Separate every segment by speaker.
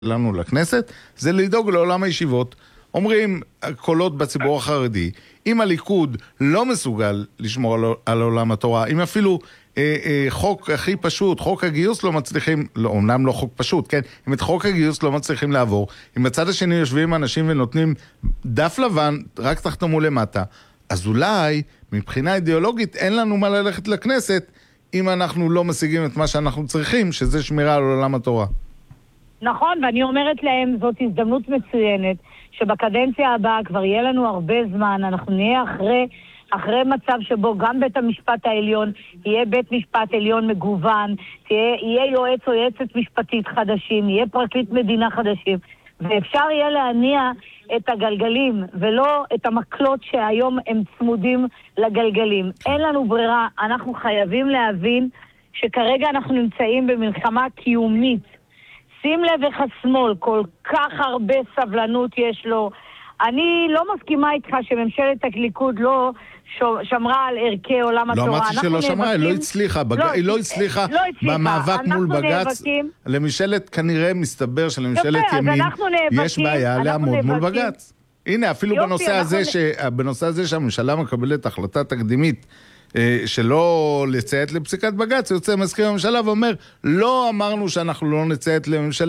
Speaker 1: לנו לכנסת, זה לדאוג לעולם הישיבות. אומרים קולות בציבור החרדי, אם הליכוד לא מסוגל לשמור על עולם התורה, אם אפילו חוק הכי פשוט, חוק הגיוס לא מצליחים, לא, אומנם לא חוק פשוט, כן? אם את חוק הגיוס לא מצליחים לעבור, אם בצד השני יושבים אנשים ונותנים דף לבן, רק תחתמו למטה, אז אולי מבחינה אידיאולוגית אין לנו מה ללכת לכנסת, אם אנחנו לא משיגים את מה שאנחנו צריכים, שזה שמירה על עולם התורה.
Speaker 2: נכון, ואני אומרת להם, זאת הזדמנות מצוינת, שבקדנציה הבאה כבר יהיה לנו הרבה זמן, אנחנו נהיה אחרי מצב שבו גם בית המשפט העליון יהיה בית משפט עליון מגוון, יהיה יועץ או יועצת משפטית חדשים, יהיה פרקליט מדינה חדשים, ואפשר יהיה להניע את הגלגלים ולא את המקלות שהיום הם צמודים לגלגלים. אין לנו ברירה, אנחנו חייבים להבין שכרגע אנחנו נמצאים במלחמה קיומית. שים לב איך השמאל, כל כך הרבה סבלנות יש לו. אני לא מסכימה איתך שממשלת הליכוד לא שמרה על ערכי עולם התורה.
Speaker 1: לא אמרתי שלא שמרה, היא לא הצליחה. היא לא הצליחה במאבק מול בג"ץ. לממשלת, כנראה מסתבר שלממשלת ימין יש בעיה לעמוד מול בג"ץ. הנה, אפילו בנושא הזה שהממשלה מקבלת החלטה תקדימית, שלא לציית לפסיקת בג"ץ, יוצא מזכיר הממשלה ואומר, לא אמרנו שאנחנו לא נציית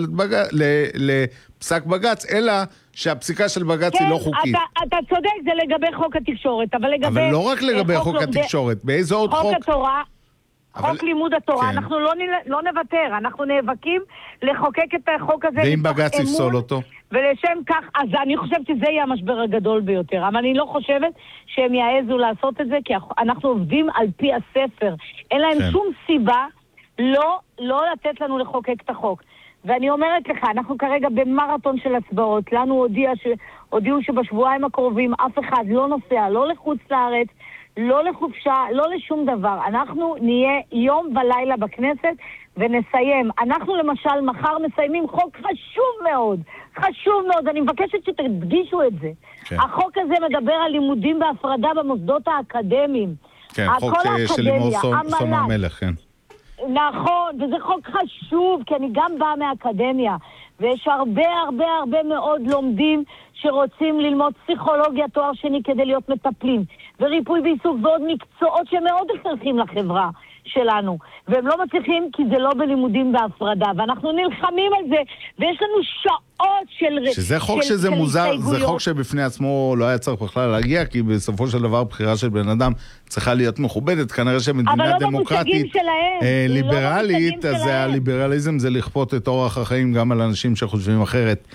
Speaker 1: לפסק בג"ץ, אלא שהפסיקה של בג"ץ היא לא חוקית.
Speaker 2: אתה צודק, זה לגבי חוק התקשורת, אבל
Speaker 1: לא רק לגבי חוק התקשורת, באיזה עוד חוק?
Speaker 2: חוק התורה, חוק לימוד התורה, אנחנו לא נוותר, אנחנו נאבקים לחוקק את החוק הזה.
Speaker 1: ואם בג"ץ יפסול אותו?
Speaker 2: ולשם כך, אז אני חושבת שזה יהיה המשבר הגדול ביותר, אבל אני לא חושבת שהם יעזו לעשות את זה, כי אנחנו עובדים על פי הספר. אין להם שום סיבה לא לתת לנו לחוקק את החוק. ואני אומרת לך, אנחנו כרגע במרתון של הצבעות, לנו הודיעו שבשבועיים הקרובים אף אחד לא נוסע, לא לחוץ לארץ, לא לחופשה, לא לשום דבר. אנחנו נהיה יום ולילה בכנסת ונסיים. אנחנו למשל מחר מסיימים חוק חשוב מאוד, אני מבקשת שתדגישו את זה. כן. החוק הזה מדבר על לימודים בהפרדה במוסדות האקדמיים.
Speaker 1: כן, חוק של לימור סון הר מלך, כן.
Speaker 2: נכון, וזה חוק חשוב, כי אני גם באה מהאקדמיה, ויש הרבה מאוד לומדים שרוצים ללמוד פסיכולוגיה תואר שני כדי להיות מטפלים, וריפוי בעיסוק ועוד מקצועות שמאוד הכרחיים לחברה שלנו, והם לא מצליחים כי זה לא בלימודים בהפרדה, ואנחנו נלחמים על זה, ויש לנו שעות של
Speaker 1: שזה חוק שזה מוזר, זה חוק שבפני עצמו לא היה צריך בכלל להגיע, כי בסופו של דבר בחירה של בן אדם צריכה להיות מכובדת, כנראה שמדינה דמוקרטית ליברלית, אז הליברליזם זה לכפות את אורח החיים גם על אנשים שחושבים אחרת.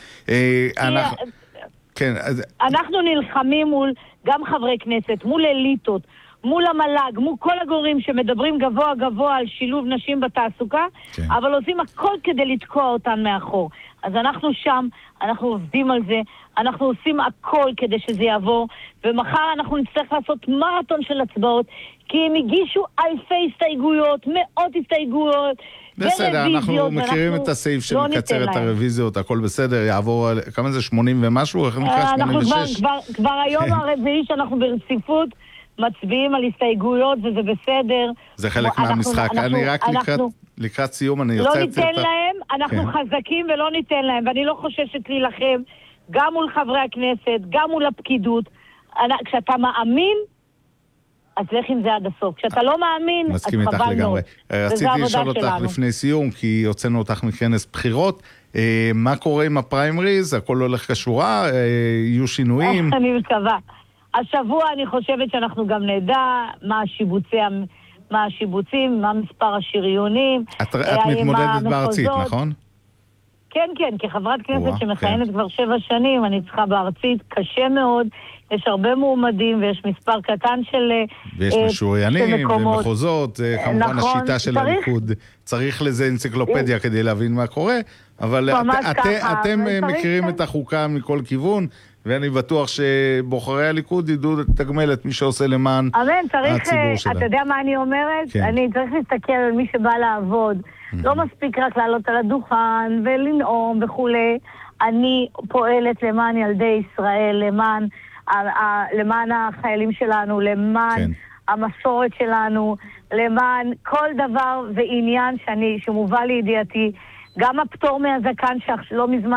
Speaker 2: אנחנו נלחמים מול גם חברי כנסת, מול אליטות, מול המל"ג, מול כל הגורמים שמדברים גבוה על שילוב נשים בתעסוקה, אבל עושים הכל כדי לתקוע אותן מאחור. אז אנחנו שם, אנחנו עובדים על זה, אנחנו עושים הכל כדי שזה יעבור, ומחר אנחנו נצטרך לעשות מרתון של הצבעות, כי הם הגישו אלפי הסתייגויות, מאות הסתייגויות,
Speaker 1: בסדר, אנחנו מכירים את הסעיף שמקצר את הרוויזיות, הכל בסדר, יעבור, כמה זה, 80 ומשהו? איך נקרא 86?
Speaker 2: כבר היום הרביעי שאנחנו ברציפות, מצביעים על הסתייגויות, וזה בסדר.
Speaker 1: זה חלק מהמשחק. אני רק לקראת סיום, אני יוצא...
Speaker 2: לא ניתן להם, אנחנו חזקים ולא ניתן להם, ואני לא חוששת להילחם, גם מול חברי הכנסת, גם מול הפקידות. כשאתה מאמין, אז לך עם זה עד הסוף. כשאתה לא מאמין, אז חבל מאוד.
Speaker 1: רציתי לשאול אותך לפני סיום, כי יוצאנו אותך מכנס בחירות, מה קורה עם הפריימריז? הכל הולך כשורה? יהיו שינויים?
Speaker 2: אני מקווה. השבוע אני חושבת שאנחנו גם נדע מה השיבוצים, מה מספר השריונים.
Speaker 1: את מתמודדת בארצית, נכון?
Speaker 2: כן, כחברת כנסת שמכהנת כבר 7 שנים, אני צריכה בארצית, קשה מאוד, יש הרבה מועמדים ויש מספר קטן של
Speaker 1: ויש משוריינים ומחוזות, כמובן השיטה של הליכוד, צריך לזה אנציקלופדיה כדי להבין מה קורה, אבל אתם מכירים את החוקה מכל כיוון, ואני בטוח שבוחרי הליכוד ידעו לתגמל את מי שעושה למען הציבור שלהם.
Speaker 2: אתה יודע מה אני אומרת? אני צריך להסתכל על מי שבא לעבוד. לא מספיק רק לעלות על הדוכן ולנאום וכולי. אני פועלת למען ילדי ישראל, למען החיילים שלנו, למען המסורת שלנו, למען כל דבר ועניין שמובא לידיעתי. גם הפטור מהזקן שלא מזמן